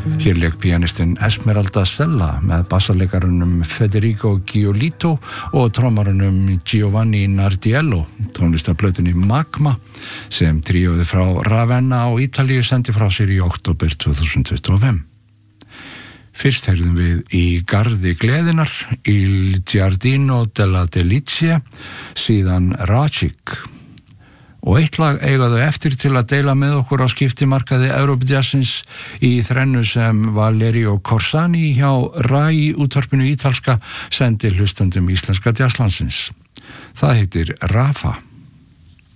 Hér lék pianistinn Esmeralda Stella með bassalekarunum Federico Giolito og trommarunum Giovanni Nardiello. Tónlistarplötunni Magma sem tríóið frá Ravenna á Ítalíu sendi frá sér í október 2025. Fyrst heyrðum við í Garði gleðinar, Il Giardino della Delizia, síðan Rachik. Og eitt lag eiga þau eftir til að deila með okkur á skiptimarkaði Europajazzins í þrennu sem Valerio Corsani hjá RAI útvarpinu ítalska sendi hlustandum íslenska jazzlandsins. Það heitir Rafa.